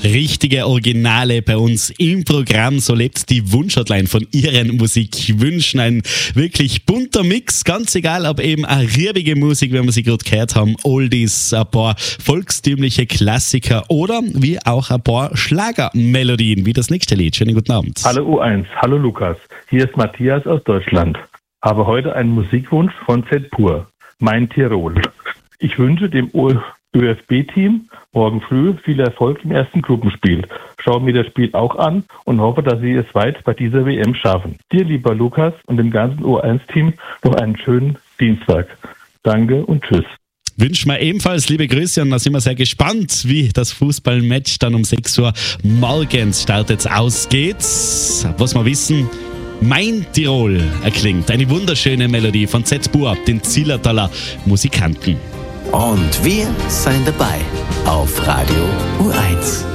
richtige Originale bei uns im Programm. So lebt die Wunschhotline von Ihren Musikwünschen. Ein wirklich bunter Mix, ganz egal, ob eben eine riebige Musik, wie wir sie gerade gehört haben, Oldies, ein paar volkstümliche Klassiker oder wie auch ein paar Schlagermelodien, wie das nächste Lied. Schönen guten Abend. Hallo U1, hallo Lukas. Hier ist Matthias aus Deutschland. Habe heute einen Musikwunsch von Z-Pur, Mein Tirol. Ich wünsche dem ÖFB-Team morgen früh viel Erfolg im ersten Gruppenspiel. Schaue mir das Spiel auch an und hoffe, dass sie es weit bei dieser WM schaffen. Dir, lieber Lukas, und dem ganzen U1-Team noch einen schönen Dienstag. Danke und tschüss. Wünschen wir ebenfalls liebe Grüße und da sind wir sehr gespannt, wie das Fußballmatch dann um 6 Uhr morgens startet. Aus geht's. Was wir wissen, Mein Tirol erklingt. Eine wunderschöne Melodie von Z-Pur, den Zillertaler Musikanten. Und wir sind dabei auf Radio U1.